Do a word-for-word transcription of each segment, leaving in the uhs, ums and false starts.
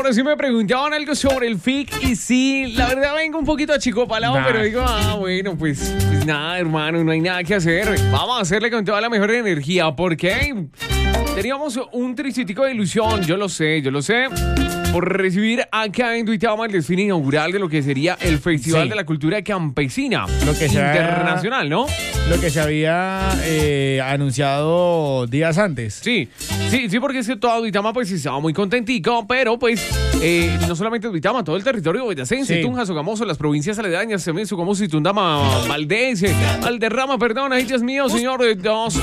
sí me preguntaban algo sobre el F I C y sí, la verdad vengo un poquito achicopalado, nah. pero digo, ah, bueno, pues, pues nada, hermano, no hay nada que hacer. Vamos a hacerle con toda la mejor energía, porque teníamos un tricitico de ilusión, yo lo sé, yo lo sé, por recibir acá en Duitama el desfile inaugural de lo que sería el Festival sí. de la Cultura Campesina lo que Internacional, había, ¿no? Lo que se había eh, anunciado días antes. Sí, sí, sí, porque es que todo Duitama pues estaba muy contentico, pero pues eh, no solamente Duitama, todo el territorio boyacense, sí. Tunja, Sogamoso, las provincias aledañas, también Sogamoso y Tundama, Valdés, Valderrama, perdón, ay Dios mío, señor, dos,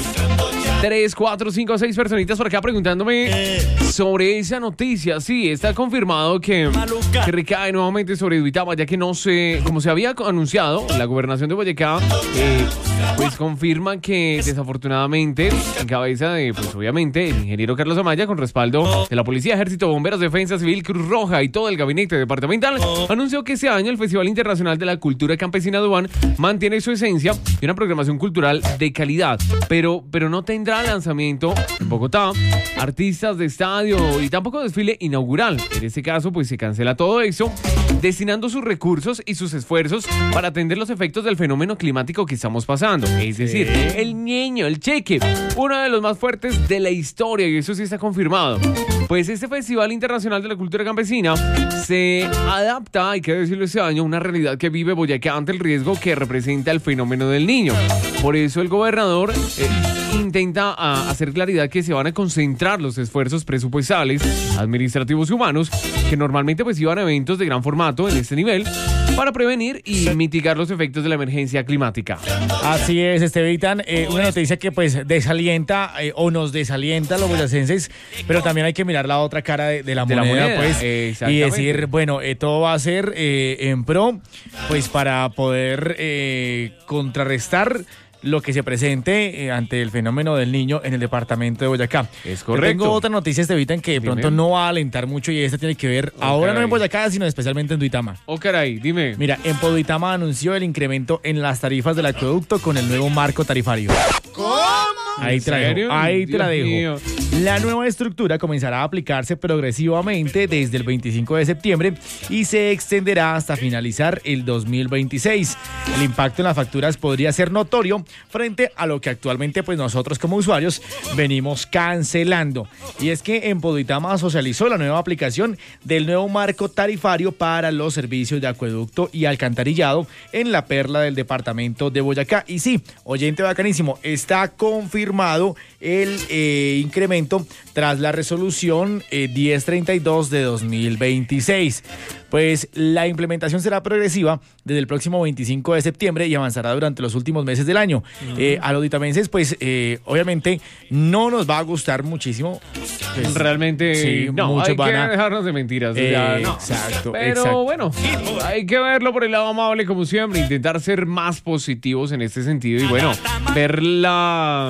tres, cuatro, cinco, seis personitas por acá preguntándome sobre esa noticia. Sí, está confirmado que, que recae nuevamente sobre Duitama, ya que no se, como se había anunciado, la gobernación de Boyacá, eh, pues confirma que desafortunadamente, en cabeza de, pues obviamente, el ingeniero Carlos Amaya, con respaldo de la Policía, Ejército, Bomberos, Defensa Civil, Cruz Roja y todo el gabinete departamental, anunció que este año el Festival Internacional de la Cultura Campesina de Duan mantiene su esencia y una programación cultural de calidad, pero, pero no tendrá lanzamiento en Bogotá, artistas de estadio y tampoco desfile inaugural. En este caso, pues se cancela todo eso, destinando sus recursos y sus esfuerzos para atender los efectos del fenómeno climático que estamos pasando. Es decir, sí. el Niño, el Cheque, uno de los más fuertes de la historia, y eso sí está confirmado. Pues este Festival Internacional de la Cultura Campesina se adapta, hay que decirlo este año, a una realidad que vive Boyacá ante el riesgo que representa el fenómeno del Niño. Por eso el gobernador eh, intenta a, hacer claridad que se van a concentrar los esfuerzos presupuestales, administrativos y humanos que normalmente pues iban a eventos de gran formato en este nivel para prevenir y mitigar los efectos de la emergencia climática. Así es, Estevitan, eh, una noticia que pues desalienta eh, o nos desalienta a los boyacenses, pero también hay que mirar la otra cara de, de, la, de moneda, la moneda, pues, eh, y decir, bueno, eh, todo va a ser eh, en pro, pues para poder eh, contrarrestar lo que se presente eh, ante el fenómeno del Niño en el departamento de Boyacá. Es correcto. Tengo otra noticia, Estevitan, que de dime. pronto no va a alentar mucho, y esta tiene que ver, oh, ahora caray. no en Boyacá, sino especialmente en Duitama. Oh, caray, dime. Mira, en Duitama anunció el incremento en las tarifas del acueducto con el nuevo marco tarifario. ¿Cómo? Ahí te la dejo. Ahí te la dejo. La nueva estructura comenzará a aplicarse progresivamente desde el veinticinco de septiembre y se extenderá hasta finalizar el dos mil veintiséis. El impacto en las facturas podría ser notorio frente a lo que actualmente pues nosotros como usuarios venimos cancelando. Y es que en Duitama socializó la nueva aplicación del nuevo marco tarifario para los servicios de acueducto y alcantarillado en la perla del departamento de Boyacá. Y sí, oyente bacanísimo, está confirmado el eh, incremento tras la resolución eh, diez treinta y dos de dos mil veintiséis. Pues la implementación será progresiva desde el próximo veinticinco de septiembre y avanzará durante los últimos meses del año. Uh-huh. Eh, a los duitamenses, pues, eh, obviamente, no nos va a gustar muchísimo. Pues, realmente, sí, no, hay van a... que dejarnos de mentiras. Eh, ya, no. Exacto, Pero exacto. bueno, hay que verlo por el lado amable, como siempre, intentar ser más positivos en este sentido y, bueno, ver la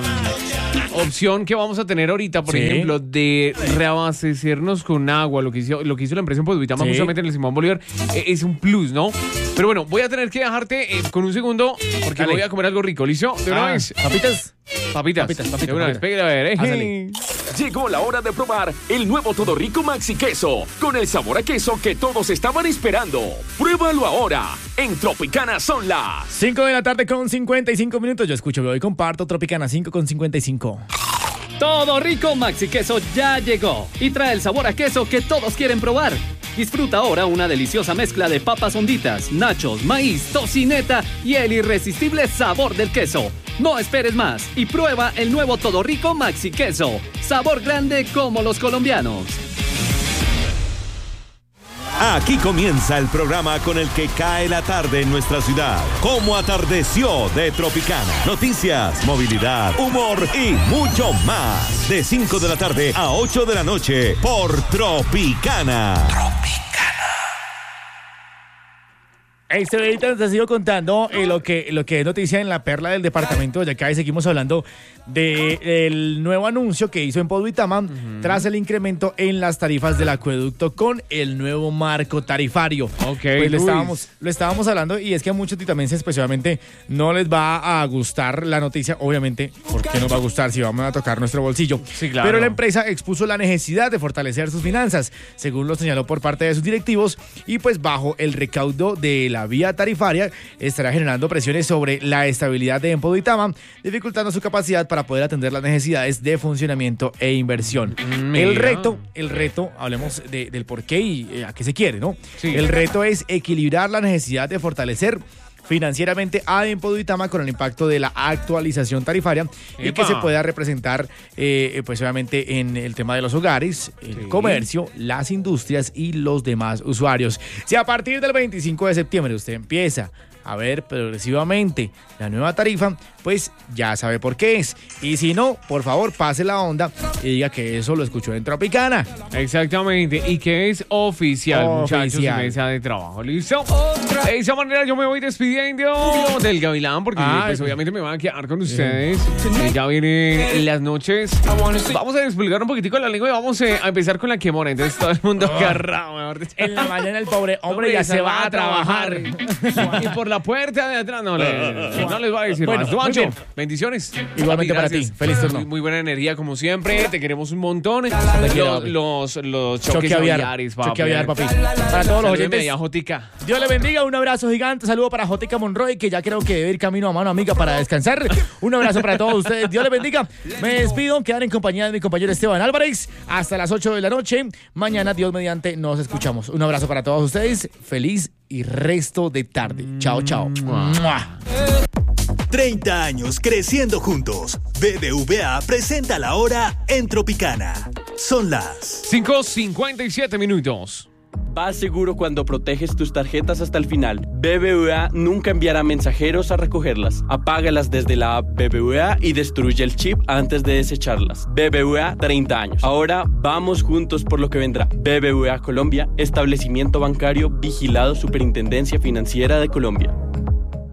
opción que vamos a tener ahorita, por sí. ejemplo, de reabastecernos con agua, lo que hizo, lo que hizo la empresa en Duitama, sí. justamente en el Simón Bolívar, eh, es un plus, ¿no? Pero bueno, voy a tener que dejarte eh, con un segundo porque Dale. voy a comer algo rico, ¿listo? ¿De una ah, vez? ¿Papitas? Papitas. Papitas, papitas. De una vez, pégale a ver, ¿eh? Házale. Llegó la hora de probar el nuevo Todo Rico Maxi Queso, con el sabor a queso que todos estaban esperando. Pruébalo ahora. En Tropicana son las cinco de la tarde con cincuenta y cinco minutos. Yo escucho, veo y comparto Tropicana cinco con cincuenta y cinco. Todo Rico Maxi Queso ya llegó y trae el sabor a queso que todos quieren probar. Disfruta ahora una deliciosa mezcla de papas honditas, nachos, maíz, tocineta y el irresistible sabor del queso. No esperes más y prueba el nuevo Todo Rico Maxi Queso. Sabor grande como los colombianos. Aquí comienza el programa con el que cae la tarde en nuestra ciudad. Como atardeció de Tropicana. Noticias, movilidad, humor y mucho más. De cinco de la tarde a ocho de la noche por Tropicana. Tropicana. Estevita te sigo contando eh, lo, que, lo que es noticia en la perla del departamento de Boyacá y seguimos hablando del de nuevo anuncio que hizo Empo Duitama uh-huh. tras el incremento en las tarifas del acueducto con el nuevo marco tarifario. Okay, pues lo estábamos, lo estábamos hablando y es que a muchos titamenses especialmente no les va a gustar la noticia, obviamente, porque nos va a gustar si vamos a tocar nuestro bolsillo. Sí, claro. Pero la empresa expuso la necesidad de fortalecer sus finanzas, según lo señaló por parte de sus directivos, y pues bajo el recaudo de la vía tarifaria estará generando presiones sobre la estabilidad de Empo Duitama, dificultando su capacidad para poder atender las necesidades de funcionamiento e inversión. Mira. El reto, el reto, hablemos de, del por qué y eh, a qué se quiere, ¿no? Sí. El reto es equilibrar la necesidad de fortalecer financieramente a Empo Duitama con el impacto de la actualización tarifaria y Epa. que se pueda representar eh, pues obviamente en el tema de los hogares, el Sí. comercio, las industrias y los demás usuarios. Si a partir del veinticinco de septiembre usted empieza a ver progresivamente la nueva tarifa, pues ya sabe por qué es. Y si no, por favor, pase la onda y diga que eso lo escuchó en Tropicana. Exactamente, y que es oficial, Oficial. muchachos, en mesa de trabajo. ¿Listo? De esa manera yo me voy despidiendo del Gavilán, porque Ay, pues obviamente me van a quedar con ustedes. Eh, Ya vienen las noches. Vamos a desplegar un poquitico la lengua y vamos eh, a empezar con la quemona. Entonces todo el mundo agarrado, mejor dicho. En la mañana el pobre hombre ya se va a trabajar. Y por la puerta de atrás no, le, no les va a decir Bueno, más. muy Duancho, bien. bendiciones. Igualmente para Gracias. ti. Feliz turno. Muy, muy buena energía como siempre. Te queremos un montón. quiero, Los, los, los choques Choque aviar. aviares, papi. Choque aviar, papi. Para todos los Salúdeme oyentes. ahí a Jotica. Dios le bendiga, un abrazo gigante, saludo para Jotica Monroy, que ya creo que debe ir camino a mano amiga para descansar. Un abrazo para todos ustedes, Dios les bendiga. Me despido, quedan en compañía de mi compañero Esteban Álvarez hasta las ocho de la noche. Mañana, Dios mediante, nos escuchamos. Un abrazo para todos ustedes, feliz y resto de tarde. Chao, chao. ¡Mua! treinta años creciendo juntos. B B V A presenta la hora en Tropicana. Son las cinco cincuenta y siete minutos. Vas seguro cuando proteges tus tarjetas hasta el final. B B V A nunca enviará mensajeros a recogerlas. Apágalas desde la app B B V A y destruye el chip antes de desecharlas. B B V A, treinta años. Ahora vamos juntos por lo que vendrá. B B V A Colombia, establecimiento bancario vigilado Superintendencia Financiera de Colombia.